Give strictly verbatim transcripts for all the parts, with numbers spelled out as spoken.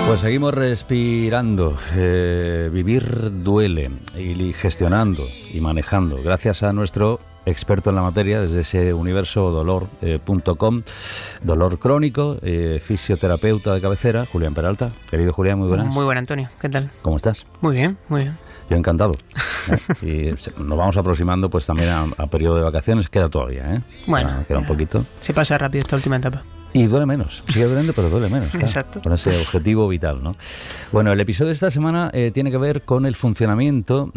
Pues seguimos respirando. Eh, vivir duele, y gestionando y manejando, gracias a nuestro experto en la materia desde ese universo dolor punto com, dolor crónico, eh, fisioterapeuta de cabecera, Julián Peralta. Querido Julián, muy buenas. Muy buena, Antonio. ¿Qué tal? ¿Cómo estás? Muy bien, muy bien. Yo encantado. ¿eh? Y nos vamos aproximando pues también a, a periodo de vacaciones. Queda todavía, ¿eh? Bueno, queda, queda un poquito. Se pasa rápido esta última etapa. Y duele menos, sigue doliendo, pero duele menos. Claro, exacto. Con ese objetivo vital, ¿no? Bueno, el episodio de esta semana eh, tiene que ver con el funcionamiento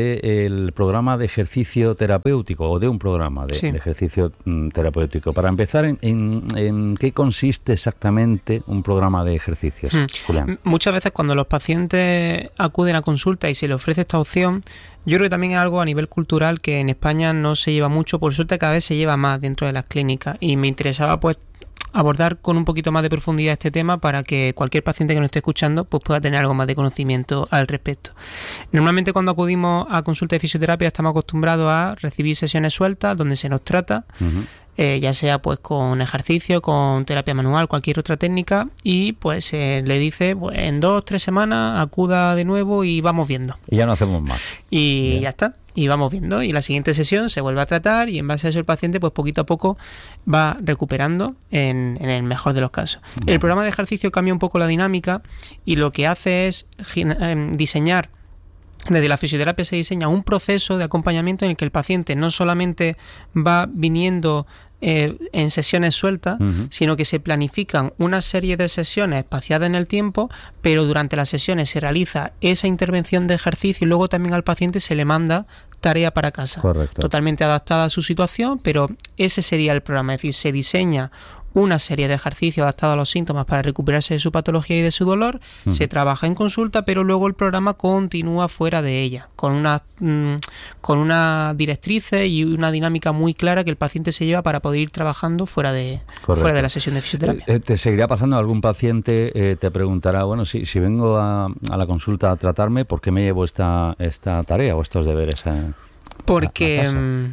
del programa de ejercicio terapéutico, o de un programa de, sí. de ejercicio mm, terapéutico. Para empezar, en, en, ¿en qué consiste exactamente un programa de ejercicios, hmm. Julián? Muchas veces cuando los pacientes acuden a consulta y se les ofrece esta opción, yo creo que también es algo a nivel cultural que en España no se lleva mucho, por suerte cada vez se lleva más dentro de las clínicas, y me interesaba pues abordar con un poquito más de profundidad este tema para que cualquier paciente que nos esté escuchando pues pueda tener algo más de conocimiento al respecto. Normalmente cuando acudimos a consulta de fisioterapia estamos acostumbrados a recibir sesiones sueltas donde se nos trata, uh-huh. eh, ya sea pues con ejercicio, con terapia manual, cualquier otra técnica, y pues se eh, le dice pues en dos o tres semanas acuda de nuevo y vamos viendo. Y ya no hacemos más. Y Bien. ya está. Y vamos viendo, y la siguiente sesión se vuelve a tratar, y en base a eso el paciente pues poquito a poco va recuperando en, en el mejor de los casos. Bueno. El programa de ejercicio cambia un poco la dinámica y lo que hace es diseñar, desde la fisioterapia se diseña un proceso de acompañamiento en el que el paciente no solamente va viniendo Eh, en sesiones sueltas, uh-huh. sino que se planifican una serie de sesiones espaciadas en el tiempo, pero durante las sesiones se realiza esa intervención de ejercicio y luego también al paciente se le manda tarea para casa. Correcto. Totalmente adaptada a su situación, pero ese sería el programa, es decir, se diseña una serie de ejercicios adaptados a los síntomas para recuperarse de su patología y de su dolor, uh-huh. se trabaja en consulta, pero luego el programa continúa fuera de ella, con una mmm, con una directrices y una dinámica muy clara que el paciente se lleva para poder ir trabajando fuera de fuera de la sesión de fisioterapia. Eh, ¿Te seguirá pasando? Algún paciente eh, te preguntará, bueno, si, si vengo a, a la consulta a tratarme, ¿por qué me llevo esta, esta tarea o estos deberes a, Porque a, a casa? en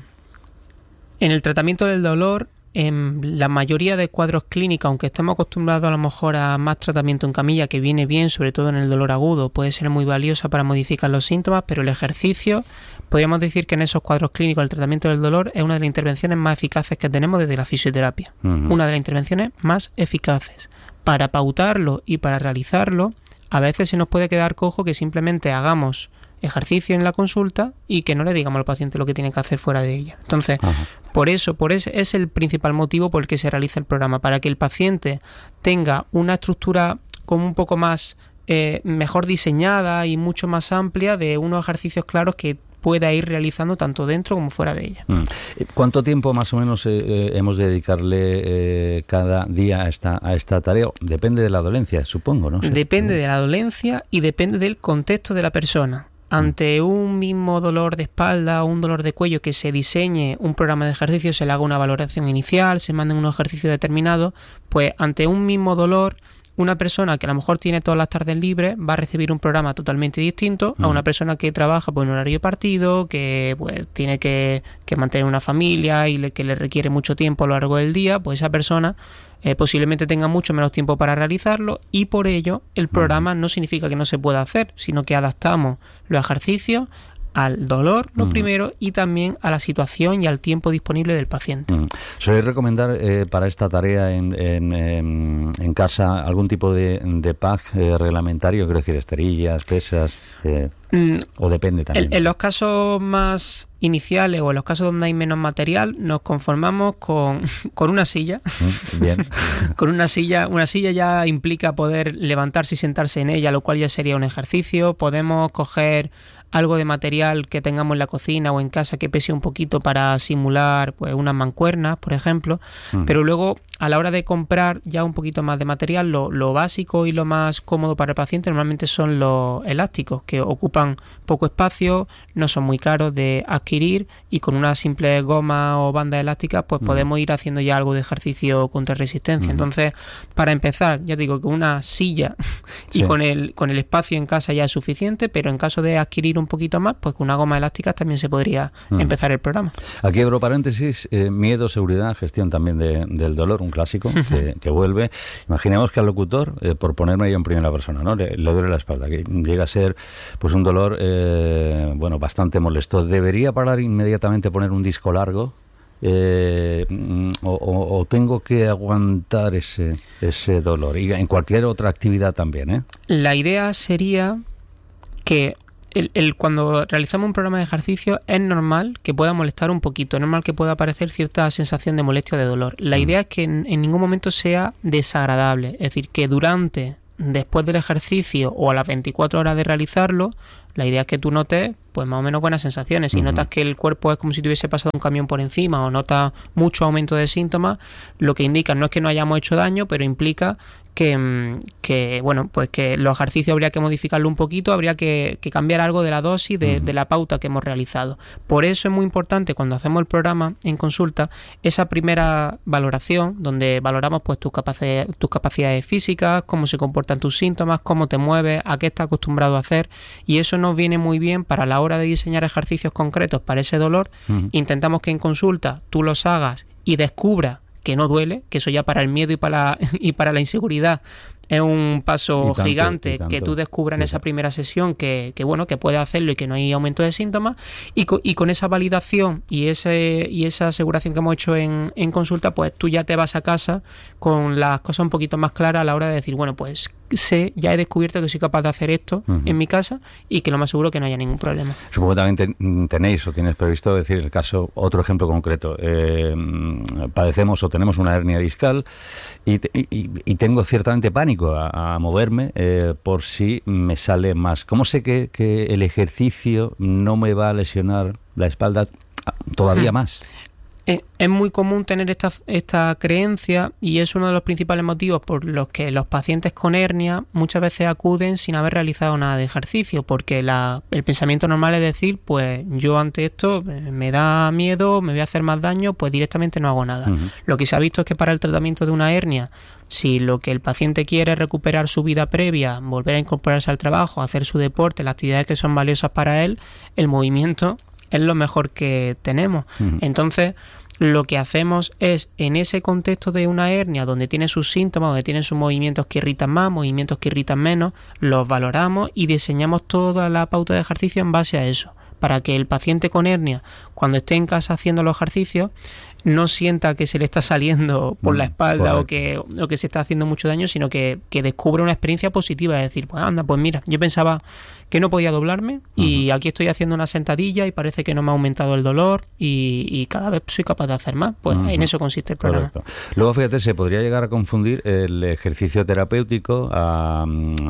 el tratamiento del dolor, en la mayoría de cuadros clínicos, aunque estemos acostumbrados a lo mejor a más tratamiento en camilla, que viene bien, sobre todo en el dolor agudo, puede ser muy valiosa para modificar los síntomas, pero el ejercicio, podríamos decir que en esos cuadros clínicos el tratamiento del dolor es una de las intervenciones más eficaces que tenemos desde la fisioterapia. Uh-huh. Una de las intervenciones más eficaces. Para pautarlo y para realizarlo, a veces se nos puede quedar cojo que simplemente hagamos ejercicio en la consulta y que no le digamos al paciente lo que tiene que hacer fuera de ella. Entonces, Ajá. por eso, por ese es el principal motivo por el que se realiza el programa, para que el paciente tenga una estructura como un poco más eh, mejor diseñada y mucho más amplia de unos ejercicios claros que pueda ir realizando tanto dentro como fuera de ella. ¿Cuánto tiempo más o menos eh, hemos de dedicarle eh, cada día a esta, a esta tarea? Depende de la dolencia, supongo, ¿no? Depende de la dolencia y depende del contexto de la persona. Ante un mismo dolor de espalda o un dolor de cuello que se diseñe un programa de ejercicio, se le haga una valoración inicial, se manden unos ejercicios determinados, pues ante un mismo dolor, una persona que a lo mejor tiene todas las tardes libres va a recibir un programa totalmente distinto a una persona que trabaja por un horario partido, que pues tiene que, que mantener una familia y le, que le requiere mucho tiempo a lo largo del día. Pues esa persona eh, posiblemente tenga mucho menos tiempo para realizarlo, y por ello el programa no significa que no se pueda hacer, sino que adaptamos los ejercicios al dolor, lo mm. primero, y también a la situación y al tiempo disponible del paciente. Mm. ¿Soléis recomendar eh, para esta tarea en, en, en, en casa algún tipo de, de pack eh, reglamentario? Quiero decir, esterillas, pesas, eh, mm. o depende también. En, en los casos más iniciales o en los casos donde hay menos material, nos conformamos con, con una silla. Mm, bien. Con una silla. Una silla ya implica poder levantarse y sentarse en ella, lo cual ya sería un ejercicio. Podemos coger algo de material que tengamos en la cocina o en casa que pese un poquito para simular pues unas mancuernas, por ejemplo, uh-huh. pero luego a la hora de comprar ya un poquito más de material, lo, lo básico y lo más cómodo para el paciente normalmente son los elásticos, que ocupan poco espacio, no son muy caros de adquirir, y con una simple goma o banda elástica pues uh-huh. podemos ir haciendo ya algo de ejercicio contra resistencia. Uh-huh. Entonces, para empezar, ya digo que una silla y sí. con el con el espacio en casa ya es suficiente, pero en caso de adquirir sentir un poquito más, pues con una goma elástica también se podría mm. empezar el programa. Aquí abro paréntesis, eh, miedo, seguridad, gestión también de, del dolor, un clásico que, que vuelve. Imaginemos que al locutor, eh, por ponerme yo en primera persona, ¿no? Le, le duele la espalda, que llega a ser pues un dolor eh, bueno, bastante molesto. ¿Debería parar inmediatamente, poner un disco largo? Eh, o, o, o tengo que aguantar ese, ese dolor, y en cualquier otra actividad también, ¿eh? La idea sería que el, el, cuando realizamos un programa de ejercicio es normal que pueda molestar un poquito, es normal que pueda aparecer cierta sensación de molestia o de dolor. La mm. idea es que en, en ningún momento sea desagradable, es decir, que durante, después del ejercicio o a las veinticuatro horas de realizarlo, la idea es que tú notes pues más o menos buenas sensaciones. Si uh-huh. notas que el cuerpo es como si te hubiese pasado un camión por encima o notas mucho aumento de síntomas, lo que indica no es que no hayamos hecho daño, pero implica que, que bueno, pues que los ejercicios habría que modificarlo un poquito, habría que, que cambiar algo de la dosis, de, uh-huh. de la pauta que hemos realizado. Por eso es muy importante cuando hacemos el programa en consulta, esa primera valoración, donde valoramos pues tus capacidades, tus capacidades físicas, cómo se comportan tus síntomas, cómo te mueves, a qué estás acostumbrado a hacer, y eso nos viene muy bien para la hora de diseñar ejercicios concretos para ese dolor. Uh-huh. Intentamos que en consulta tú los hagas y descubras que no duele, que eso ya para el miedo y para la, y para la inseguridad es un paso tanto, gigante, que tú descubras en esa primera sesión que, que bueno, que puedes hacerlo y que no hay aumento de síntomas, y con, y con esa validación y ese y esa aseguración que hemos hecho en, en consulta, pues tú ya te vas a casa con las cosas un poquito más claras a la hora de decir, bueno, pues sé, ya he descubierto que soy capaz de hacer esto uh-huh. en mi casa, y que lo más seguro que no haya ningún problema. Supongo que también ten, tenéis o tienes previsto decir el caso, otro ejemplo concreto. Eh, padecemos o tenemos una hernia discal y, y, y tengo ciertamente pánico A, a moverme eh, por si me sale más. ¿Cómo sé que, que el ejercicio no me va a lesionar la espalda todavía más? Eh, es muy común tener esta, esta creencia, y es uno de los principales motivos por los que los pacientes con hernia muchas veces acuden sin haber realizado nada de ejercicio, porque la, el pensamiento normal es decir, pues yo ante esto me da miedo, me voy a hacer más daño, pues directamente no hago nada. Uh-huh. Lo que se ha visto es que para el tratamiento de una hernia, si lo que el paciente quiere es recuperar su vida previa, volver a incorporarse al trabajo, hacer su deporte, las actividades que son valiosas para él, el movimiento es lo mejor que tenemos. Uh-huh. Entonces, lo que hacemos es, en ese contexto de una hernia donde tiene sus síntomas, donde tiene sus movimientos que irritan más, movimientos que irritan menos, los valoramos y diseñamos toda la pauta de ejercicio en base a eso, para que el paciente con hernia, cuando esté en casa haciendo los ejercicios, no sienta que se le está saliendo por mm, la espalda o que, o que se está haciendo mucho daño, sino que, que descubre una experiencia positiva, es decir, pues anda, pues mira, yo pensaba que no podía doblarme uh-huh. y aquí estoy haciendo una sentadilla y parece que no me ha aumentado el dolor y, y cada vez soy capaz de hacer más. Pues uh-huh. en eso consiste el programa. Correcto. Luego, fíjate, se podría llegar a confundir el ejercicio terapéutico a, a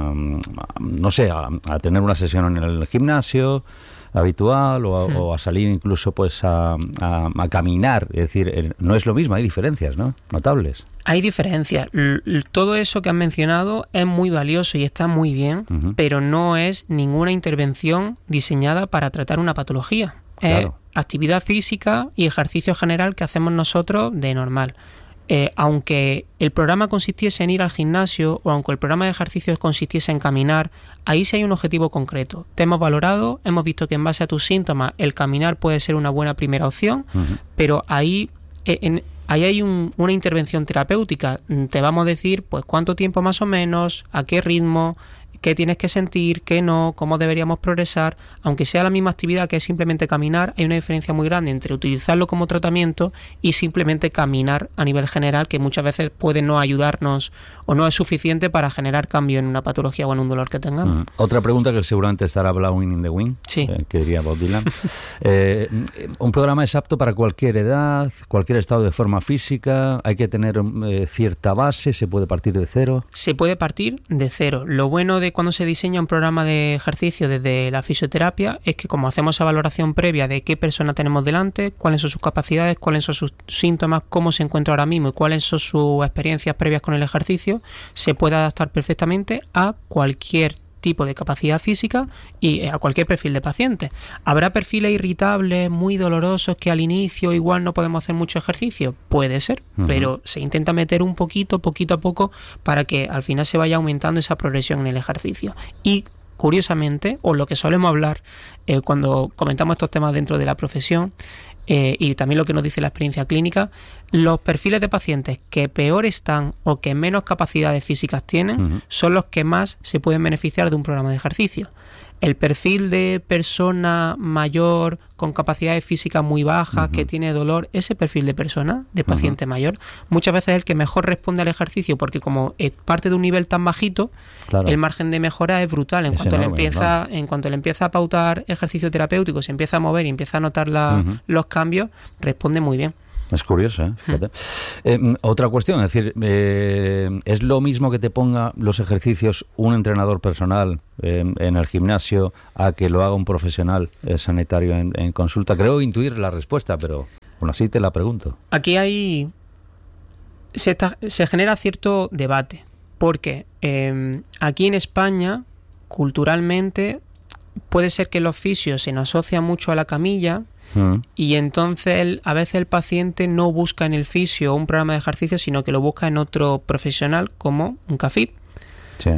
no sé, a, a tener una sesión en el gimnasio habitual o a, sí. o a salir incluso pues a, a, a caminar, es decir, no es lo mismo, hay diferencias, ¿no? Notables. Hay diferencias. Todo eso que han mencionado es muy valioso y está muy bien, uh-huh. pero no es ninguna intervención diseñada para tratar una patología. Claro. Es actividad física y ejercicio general que hacemos nosotros de normal. Eh, aunque el programa consistiese en ir al gimnasio o aunque el programa de ejercicios consistiese en caminar, ahí sí hay un objetivo concreto. Te hemos valorado, hemos visto que en base a tus síntomas el caminar puede ser una buena primera opción, uh-huh. pero ahí, en, ahí hay un, una intervención terapéutica. Te vamos a decir pues cuánto tiempo más o menos, a qué ritmo, qué tienes que sentir, qué no, cómo deberíamos progresar. Aunque sea la misma actividad que es simplemente caminar, hay una diferencia muy grande entre utilizarlo como tratamiento y simplemente caminar a nivel general, que muchas veces puede no ayudarnos o no es suficiente para generar cambio en una patología o en un dolor que tengamos. Mm. Otra pregunta que seguramente estará blowing in the wind, sí. eh, que diría Bob Dylan. eh, ¿Un programa es apto para cualquier edad, cualquier estado de forma física? ¿Hay que tener eh, cierta base? ¿Se puede partir de cero? Se puede partir de cero. Lo bueno de cuando se diseña un programa de ejercicio desde la fisioterapia es que, como hacemos esa valoración previa de qué persona tenemos delante, cuáles son sus capacidades, cuáles son sus síntomas, cómo se encuentra ahora mismo y cuáles son sus experiencias previas con el ejercicio, se puede adaptar perfectamente a cualquier tipo de capacidad física y a cualquier perfil de paciente. Habrá perfiles irritables, muy dolorosos, que al inicio igual no podemos hacer mucho ejercicio, puede ser, uh-huh. pero se intenta meter un poquito, poquito a poco, para que al final se vaya aumentando esa progresión en el ejercicio. Y curiosamente, o lo que solemos hablar eh, cuando comentamos estos temas dentro de la profesión, eh, y también lo que nos dice la experiencia clínica, los perfiles de pacientes que peor están o que menos capacidades físicas tienen uh-huh. son los que más se pueden beneficiar de un programa de ejercicio. El perfil de persona mayor con capacidades físicas muy bajas, uh-huh. que tiene dolor, ese perfil de persona, de paciente uh-huh. mayor, muchas veces es el que mejor responde al ejercicio, porque como es parte de un nivel tan bajito, claro. el margen de mejora es brutal. En es cuanto enorme, le empieza, claro. en cuanto le empieza a pautar ejercicio terapéutico, se empieza a mover y empieza a notar la, uh-huh. los cambios, responde muy bien. Es curioso, ¿eh? Fíjate. Eh, otra cuestión, es decir, eh, ¿es lo mismo que te ponga los ejercicios un entrenador personal eh, en el gimnasio a que lo haga un profesional eh, sanitario en, en consulta? Creo intuir la respuesta, pero aún así te la pregunto. Aquí hay... Se, está, se genera cierto debate, porque eh, aquí en España, culturalmente, puede ser que los fisios se nos asocian mucho a la camilla. Mm. Y entonces el, a veces el paciente no busca en el fisio un programa de ejercicio, sino que lo busca en otro profesional como un CAFID. Sí.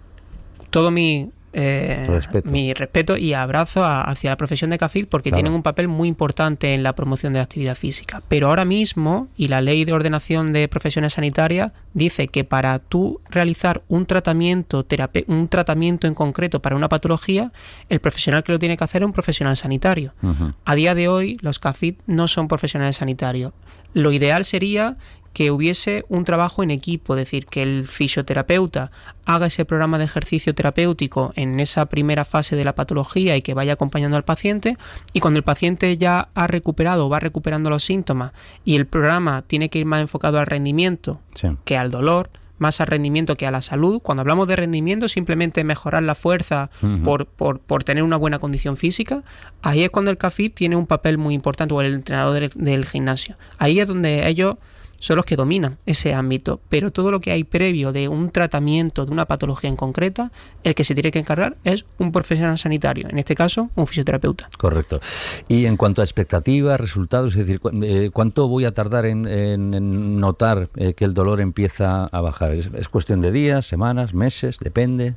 Todo mi, eh, respeto. mi respeto y abrazo a, hacia la profesión de CAFID, porque claro. tienen un papel muy importante en la promoción de la actividad física. Pero ahora mismo, y la ley de ordenación de profesiones sanitarias dice que para tú realizar un tratamiento terape- un tratamiento en concreto para una patología, el profesional que lo tiene que hacer es un profesional sanitario. Uh-huh. A día de hoy, los CAFID no son profesionales sanitarios. Lo ideal sería que hubiese un trabajo en equipo, es decir, que el fisioterapeuta haga ese programa de ejercicio terapéutico en esa primera fase de la patología y que vaya acompañando al paciente, y cuando el paciente ya ha recuperado o va recuperando los síntomas y el programa tiene que ir más enfocado al rendimiento sí. que al dolor, más al rendimiento que a la salud. Cuando hablamos de rendimiento, simplemente mejorar la fuerza uh-huh. por, por, por tener una buena condición física. Ahí es cuando el CAFID tiene un papel muy importante, o el entrenador del, del gimnasio. Ahí es donde ellos son los que dominan ese ámbito, pero todo lo que hay previo de un tratamiento de una patología en concreta, el que se tiene que encargar es un profesional sanitario, en este caso un fisioterapeuta. Correcto. Y en cuanto a expectativas, resultados, es decir, ¿cuánto voy a tardar en, en, en notar eh, que el dolor empieza a bajar? ¿Es, es cuestión de días, semanas, meses? ¿Depende?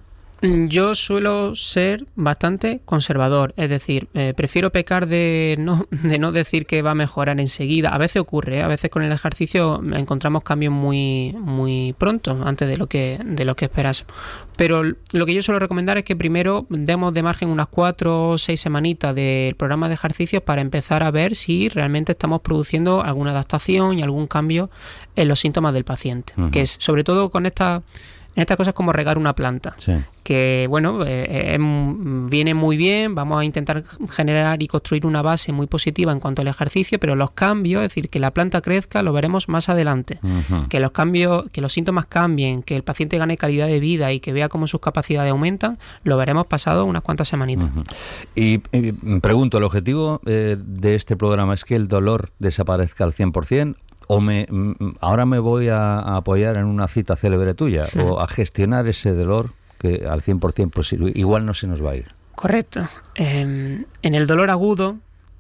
Yo suelo ser bastante conservador, es decir, eh, prefiero pecar de no, de no decir que va a mejorar enseguida. A veces ocurre, ¿eh? A veces con el ejercicio encontramos cambios muy muy pronto, antes de lo que de lo que esperásemos. Pero lo que yo suelo recomendar es que primero demos de margen unas cuatro o seis semanitas del programa de ejercicios para empezar a ver si realmente estamos produciendo alguna adaptación y algún cambio en los síntomas del paciente. Uh-huh. Que es sobre todo con esta... En estas cosas como regar una planta, sí. que bueno, eh, eh, viene muy bien, vamos a intentar generar y construir una base muy positiva en cuanto al ejercicio, pero los cambios, es decir, que la planta crezca, lo veremos más adelante, uh-huh. que los cambios, que los síntomas cambien, que el paciente gane calidad de vida y que vea cómo sus capacidades aumentan, lo veremos pasado unas cuantas semanitas. Uh-huh. Y, y pregunto, ¿el objetivo eh, de este programa es que el dolor desaparezca al cien por ciento? ¿O me, ahora me voy a, a apoyar en una cita célebre tuya? Sí. ¿O a gestionar ese dolor que al cien por ciento pues, igual no se nos va a ir? Correcto. Eh, en el dolor agudo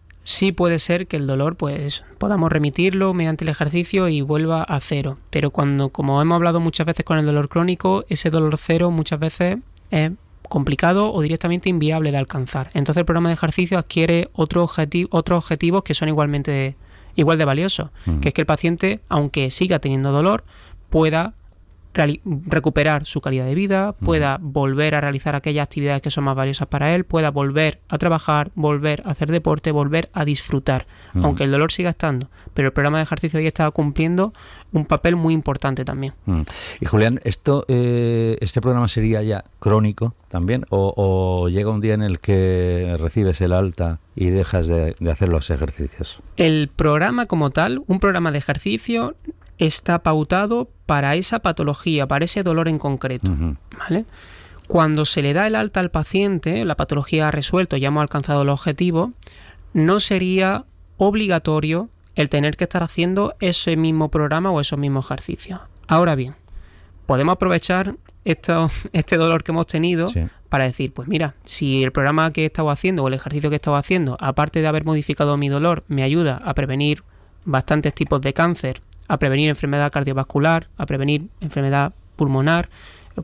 sí puede ser que el dolor pues podamos remitirlo mediante el ejercicio y vuelva a cero. Pero cuando, como hemos hablado muchas veces con el dolor crónico, ese dolor cero muchas veces es complicado o directamente inviable de alcanzar. Entonces el programa de ejercicio adquiere otro objetivo, otros objetivos que son igualmente... igual de valioso, uh-huh. que es que el paciente, aunque siga teniendo dolor, pueda reali- recuperar su calidad de vida, uh-huh. pueda volver a realizar aquellas actividades que son más valiosas para él, pueda volver a trabajar, volver a hacer deporte, volver a disfrutar, uh-huh. aunque el dolor siga estando. Pero el programa de ejercicio hoy está cumpliendo un papel muy importante también. Uh-huh. Y Julián, esto, eh, ¿este programa sería ya crónico también? ¿O, o llega un día en el que recibes el alta y dejas de, de hacer los ejercicios? El programa como tal, un programa de ejercicio, está pautado para esa patología, para ese dolor en concreto, uh-huh. ¿vale? Cuando se le da el alta al paciente, la patología ha resuelto, ya hemos alcanzado el objetivo, no sería obligatorio el tener que estar haciendo ese mismo programa o esos mismos ejercicios. Ahora bien, podemos aprovechar esto, este dolor que hemos tenido sí. para decir, pues mira, si el programa que he estado haciendo o el ejercicio que he estado haciendo, aparte de haber modificado mi dolor, me ayuda a prevenir bastantes tipos de cáncer, a prevenir enfermedad cardiovascular, a prevenir enfermedad pulmonar, pues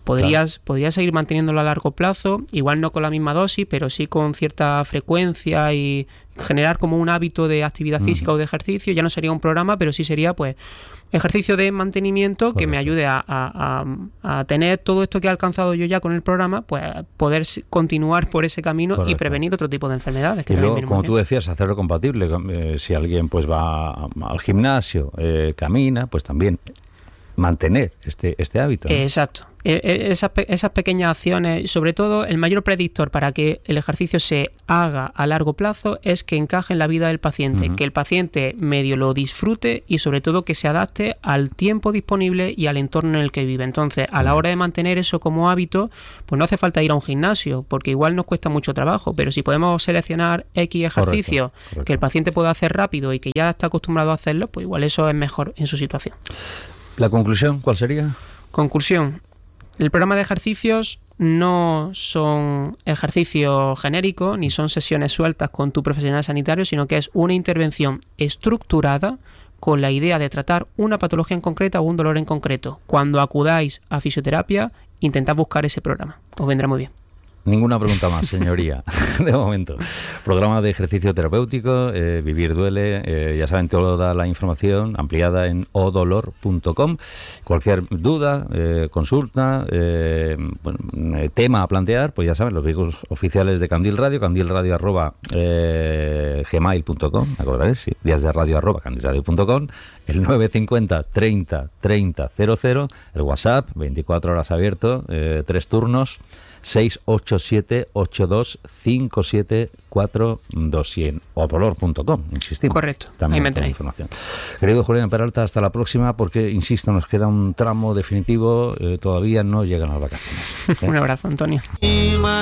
Podrías, claro. podrías seguir manteniéndolo a largo plazo, igual no con la misma dosis, pero sí con cierta frecuencia y generar como un hábito de actividad física uh-huh. o de ejercicio. Ya no sería un programa, pero sí sería pues ejercicio de mantenimiento. Correcto. Que me ayude a, a, a, a tener todo esto que he alcanzado yo ya con el programa, pues poder continuar por ese camino. Correcto. Y prevenir otro tipo de enfermedades. Que y luego, como tú decías, hacerlo compatible. Eh, si alguien pues va al gimnasio, eh, camina, pues también mantener este, este hábito, ¿no? Exacto. Esas, esas pequeñas acciones, sobre todo el mayor predictor para que el ejercicio se haga a largo plazo es que encaje en la vida del paciente, uh-huh. que el paciente medio lo disfrute y sobre todo que se adapte al tiempo disponible y al entorno en el que vive. Entonces, a la hora de mantener eso como hábito, pues no hace falta ir a un gimnasio, porque igual nos cuesta mucho trabajo, pero si podemos seleccionar X ejercicios correcto, correcto. que el paciente pueda hacer rápido y que ya está acostumbrado a hacerlo, pues igual eso es mejor en su situación. ¿La conclusión cuál sería? Conclusión. El programa de ejercicios no son ejercicios genéricos ni son sesiones sueltas con tu profesional sanitario, sino que es una intervención estructurada con la idea de tratar una patología en concreta o un dolor en concreto. Cuando acudáis a fisioterapia, intentad buscar ese programa. Os vendrá muy bien. Ninguna pregunta más, señoría, de momento. Programa de ejercicio terapéutico, eh, Vivir Duele, eh, ya saben, toda la información ampliada en odolor punto com. Cualquier duda, eh, consulta, eh, bueno, tema a plantear, pues ya saben, los vehículos oficiales de Candil Radio, candilradio arroba eh, gmail punto com, ¿me acordaréis? Sí, días de radio arroba candilradio punto com, el nueve cincuenta treinta treinta cero cero, el WhatsApp, veinticuatro horas abierto, eh, tres turnos, seis ocho siete ocho dos cinco siete cuatro dos y en odolor punto com, insistimos. Correcto, también ahí me tenéis. Información. Querido Julián Peralta, hasta la próxima, porque, insisto, nos queda un tramo definitivo, eh, todavía no llegan las vacaciones. ¿eh? Un abrazo, Antonio.